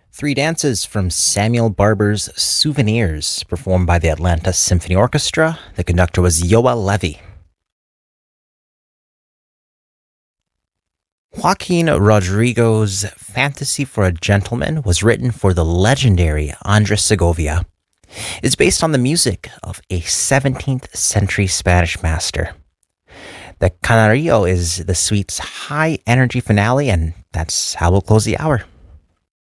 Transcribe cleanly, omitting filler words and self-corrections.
Three dances from Samuel Barber's Souvenirs, performed by the Atlanta Symphony Orchestra. The conductor was Yoel Levy. Joaquin Rodrigo's Fantasy for a Gentleman was written for the legendary Andres Segovia. It's based on the music of a 17th century Spanish master. The Canario is the suite's high energy finale, and that's how we'll close the hour.